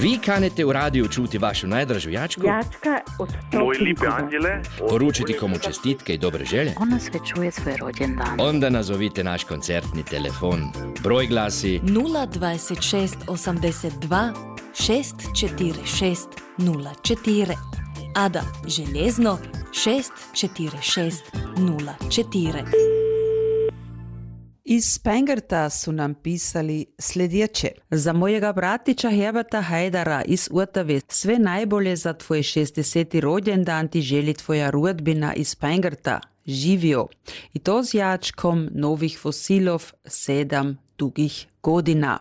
Vi kanete u radiju čuti vašu najdražu jačku, Jačka od Moj lipi anđele, poručiti komu čestitke i dobre želje, On osvećuje svoj rođendan. onda nazovite naš koncertni telefon. Broj glasi 026 82 646 04. Ada željezno 646 04. Iz Pengerta su nam pisali sljedeće. Za mojega bratića Herberta Hajdara iz Urtave sve najbolje za tvoj 60. rođendan ti želi tvoja rodbina iz Pengerta. Živio. I to z jačkom novih fosilov 7 dugih godina.